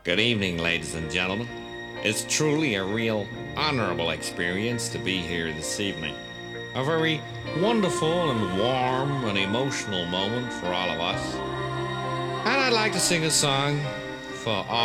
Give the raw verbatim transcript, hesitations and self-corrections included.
Good evening, ladies and gentlemen. It's truly a real honorable experience to be here this evening. A very wonderful and warm and emotional moment for all of us. And I'd like to sing a song for all.